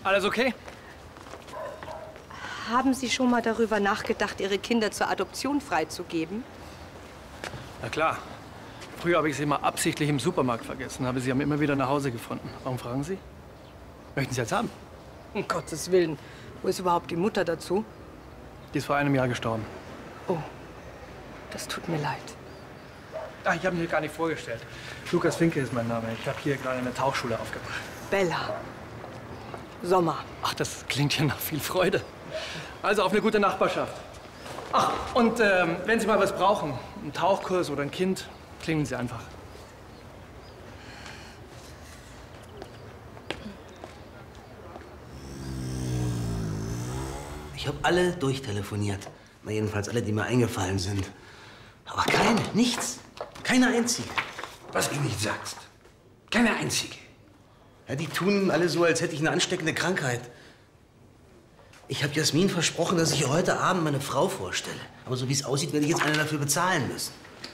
Alles okay? Haben Sie schon mal darüber nachgedacht, Ihre Kinder zur Adoption freizugeben? Na klar. Früher habe ich sie immer absichtlich im Supermarkt vergessen, aber sie haben immer wieder nach Hause gefunden. Warum fragen Sie? Möchten Sie jetzt haben? Um Gottes Willen. Wo ist überhaupt die Mutter dazu? Die ist vor einem Jahr gestorben. Oh, das tut mir leid. Ach, ich habe ihn mir gar nicht vorgestellt. Lukas Finke ist mein Name. Ich habe hier gerade eine Tauchschule aufgebracht. Bella. Sommer. Ach, das klingt ja nach viel Freude. Also auf eine gute Nachbarschaft. Ach, und wenn Sie mal was brauchen, einen Tauchkurs oder ein Kind, klingeln Sie einfach. Ich habe alle durchtelefoniert. Na, jedenfalls alle, die mir eingefallen sind. Aber keine, nichts. Keine einzige. Was du nicht sagst. Keine einzige. Ja, die tun alle so, als hätte ich eine ansteckende Krankheit. Ich habe Jasmin versprochen, dass ich ihr heute Abend meine Frau vorstelle. Aber so wie es aussieht, werde ich jetzt eine dafür bezahlen müssen.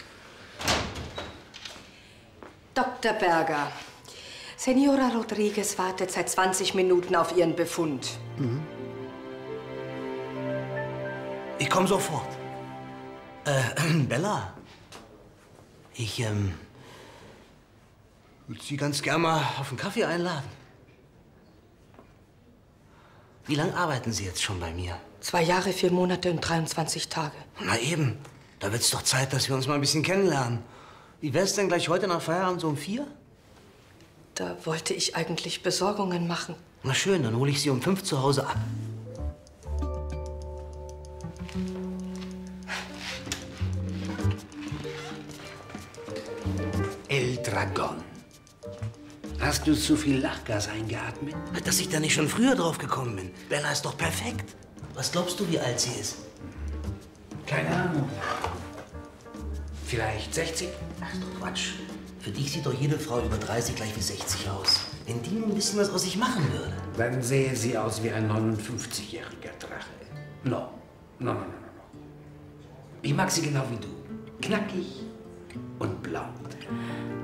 Dr. Berger, Senora Rodriguez wartet seit 20 Minuten auf Ihren Befund. Ich komme sofort. Bella, ich würde Sie ganz gern mal auf einen Kaffee einladen. Wie lange arbeiten Sie jetzt schon bei mir? 2 Jahre, 4 Monate und 23 Tage. Na eben, da wird's doch Zeit, dass wir uns mal ein bisschen kennenlernen. Wie wär's denn gleich heute nach Feierabend so um 4? Da wollte ich eigentlich Besorgungen machen. Na schön, dann hole ich Sie um 5 zu Hause ab. El Dragon. Hast du zu viel Lachgas eingeatmet? Dass ich da nicht schon früher drauf gekommen bin. Bella ist doch perfekt. Was glaubst du, wie alt sie ist? Keine Ahnung. Vielleicht 60? Ach doch Quatsch. Für dich sieht doch jede Frau über 30 gleich wie 60 aus. Wenn die nur ein bisschen was aus sich machen würde. Dann sähe sie aus wie ein 59-jähriger Drache. No. No. Ich mag sie genau wie du. Knackig und blond.